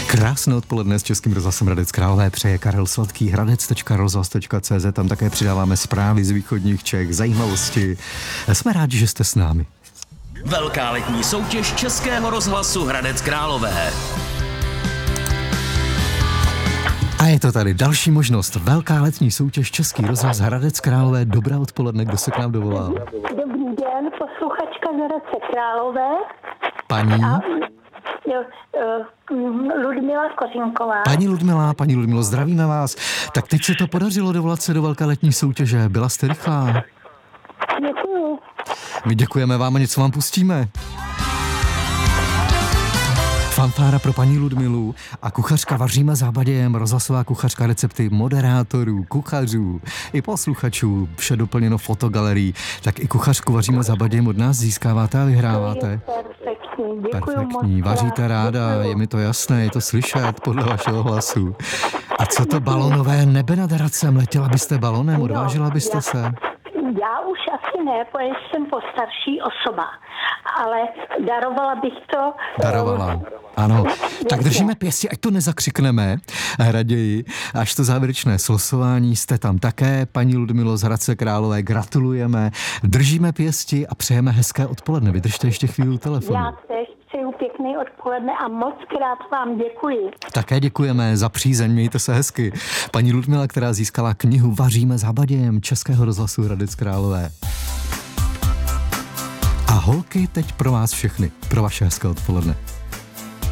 Krásné odpoledne s Českým rozhlasem Hradec Králové přeje Karel Sladký, hradec.rozhlas.cz, tam také přidáváme zprávy z východních Čech, zajímavosti. Jsme rádi, že jste s námi. Velká letní soutěž Českého rozhlasu Hradec Králové. A je to tady další možnost. Velká letní soutěž Český rozhlas Hradec Králové. Dobré odpoledne, kdo se k nám dovolal? Dobrý den, posluchačka z Hradce Králové. Paní? Ludmila Kořínková. Paní Ludmilo, zdravíme vás. Tak teď se to podařilo dovolat se do velké letní soutěže. Byla jste rychlá. Děkuju. My děkujeme vám a něco vám pustíme. Fanfára pro paní Ludmilu a kuchařka Vaříme zábadějem, rozhlasová kuchařka, recepty moderátorů, kuchařů i posluchačů, vše doplněno fotogalerií. Tak i kuchařku Vaříme zábadějem od nás získáváte a vyhráváte. Perfektní, vaříte ráda, je mi to jasné, je to slyšet podle vašeho hlasu. A co to balonové nebe nad Hradcem? Letěla byste balonem, odvážila byste se? Já už asi ne, protože jsem postarší osoba, ale darovala bych to. Darovala, ano. Tak držíme pěstí, ať to nezakřikneme raději. Až to závěrečné slosování, jste tam také, paní Ludmilo z Hradce Králové, gratulujeme. Držíme pěstí a přejeme hezké odpoledne. Vydržte ještě chvíli u telefonu. Já tež přeju pěkný odpoledne a moc krát vám děkuji. Také děkujeme za přízeň, mějte se hezky. Paní Ludmila, která získala knihu Vaříme zábadějem Českého rozhlasu Hradec Králové. A holky teď pro vás všechny, pro vaše hezké odpoledne.